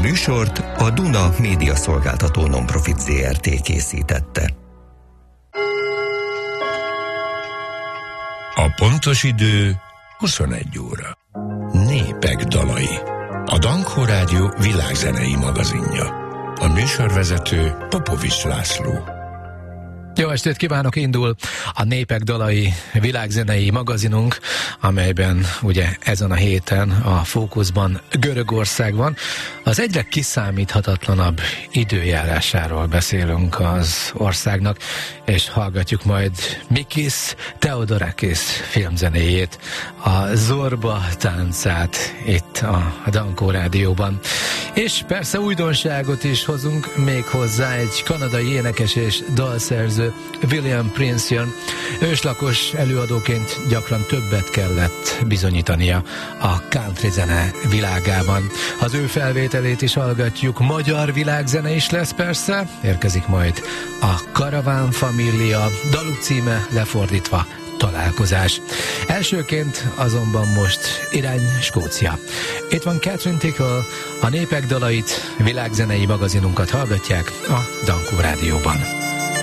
műsort a Duna Média Szolgáltató Nonprofit Zrt. Készítette. A pontos idő 21 óra. Népek dalai. A Dankó Rádió világzenei magazinja. A műsorvezető Popovics László. Jó estét kívánok, indul a Népek dalai világzenei magazinunk, amelyben ugye ezen a héten a fókuszban Görögország van. Az egyre kiszámíthatatlanabb időjárásáról beszélünk az országnak, és hallgatjuk majd Mikis Theodorakis filmzenéjét, a Zorba táncát itt a Dankó Rádióban. És persze újdonságot is hozunk még hozzá, egy kanadai énekes és dalszerző, William Prince jön. Őslakos előadóként gyakran többet kellett bizonyítania a country zene világában. Az ő felvételét is hallgatjuk, magyar világzene is lesz persze, érkezik majd a Karaván Família, daluk címe lefordítva Találkozás. Elsőként azonban most irány Skócia. Itt van Catherine Tickle, a Népek dalait, világzenei magazinunkat hallgatják a Dankó Rádióban.